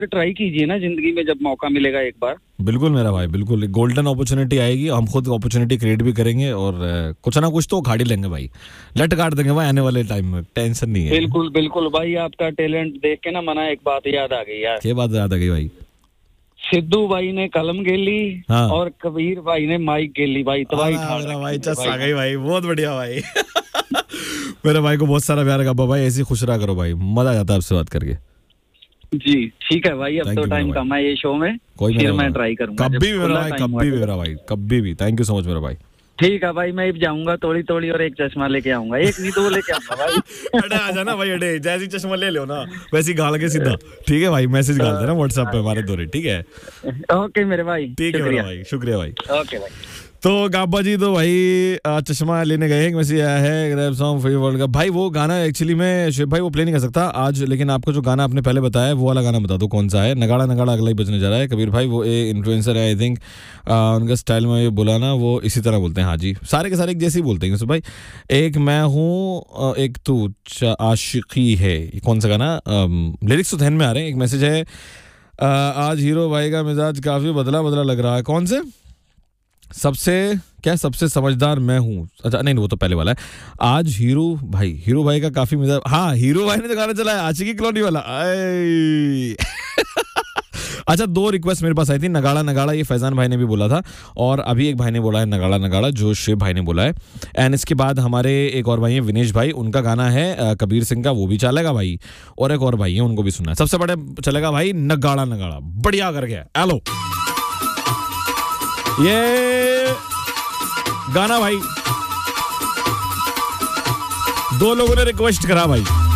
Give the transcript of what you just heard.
Try कीजिए ना जिंदगी में, जब मौका मिलेगा एक बार। बिल्कुल मेरा भाई, बिल्कुल गोल्डन अपॉर्चुनिटी आएगी, हम खुद अपॉर्चुनिटी क्रिएट भी करेंगे और कुछ ना कुछ तो उखाड़ ही लेंगे भाई, लट काट देंगे भाई आने वाले टाइम में, टेंशन नहीं है। बिल्कुल बिल्कुल भाई, आपका टैलेंट देख के ना मना एक बात याद आ गई यार। क्या बात याद आ गई भाई? सिद्धू भाई ने कलम गेली, हाँ। और कबीर भाई ने माइक गेली भाई, तो भाई मेरा भाई चस आ गई भाई, बहुत बढ़िया भाई। मेरे भाई को बहुत सारा प्यार का भाई, ऐसी खुश रहा करो भाई, मजा आ जाता है आपसे बात करके। जी ठीक है भाई, अब तो टाइम कम है ये शो में, कोई फिर मैं ट्राई करूंगा कभी भी मेरा भाई, कभी भी मेरा भाई, कभी भी। थैंक यू सो मच मेरा भाई। ठीक है भाई, मैं अब जाऊंगा थोड़ी थोड़ी, और एक चश्मा लेके आऊंगा, एक नहीं दो लेके आऊंगा भाई। अरे आ जाना भाई, अरे जैसी चश्मा ले लो ना वैसी गाल के सीधा, ठीक है भाई, मैसेज डाल देना व्हाट्सएप पे हमारे दोरे, ठीक है? ओके मेरे भाई, ठीक है मेरा भाई, शुक्रिया भाई। ओके भाई। तो गाबा जी तो भाई चश्मा लेने गए, एक मैसेज आया है रैप सॉन्ग फ्री वर्ल्ड का भाई, वो गाना एक्चुअली में शिव भाई वो प्ले नहीं कर सकता आज, लेकिन आपको जो गाना आपने पहले बताया वो वाला गाना बता दो कौन सा है। नगाड़ा नगाड़ा अगला ही बजने जा रहा है। कबीर भाई वो इन्फ्लुएंसर है आई थिंक, उनका स्टाइल में ये बुलाना वो इसी तरह बोलते हैं। हाँ जी, सारे के सारे एक जैसे ही बोलते हैं भाई। एक मैं हूँ एक तू आशिकी है, कौन सा गाना, लिरिक्स तो ध्यान में आ रहे हैं। एक मैसेज है आज हीरो भाई का मिजाज काफी बदला बदला लग रहा है, कौन से सबसे समझदार मैं हूँ, अच्छा नहीं वो तो पहले वाला है। आज हीरो भाई का काफी मिजाज, हाँ हीरो भाई ने तो गाना चला है आशिकी कॉलोनी वाला। अच्छा, 2 रिक्वेस्ट मेरे पास आई थी, नगाड़ा नगाड़ा ये फैजान भाई ने भी बोला था, और अभी एक भाई ने बोला है नगाड़ा नगाड़ा जो शिव भाई ने बोला है। एंड इसके बाद हमारे एक और भाई हैं विनेश भाई, उनका गाना है कबीर सिंह का, वो भी चलेगा भाई, और एक और भाई है उनको भी सुनना है। सबसे बड़े चलेगा भाई नगाड़ा नगाड़ा, बढ़िया करके। हेलो ये गाना भाई 2 लोगों ने रिक्वेस्ट करा भाई।